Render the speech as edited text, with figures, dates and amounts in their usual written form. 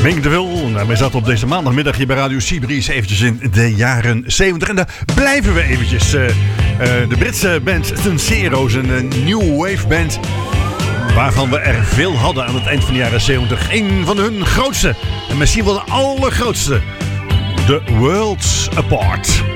Mink de Vil. Wij zaten op deze maandagmiddag hier bij Radio Seabreeze eventjes in de jaren 70. En daar blijven we eventjes. De Britse band Sincero's, een new wave band, waarvan we er veel hadden aan het eind van de jaren 70. Een van hun grootste, en misschien wel de allergrootste, The Worlds Apart.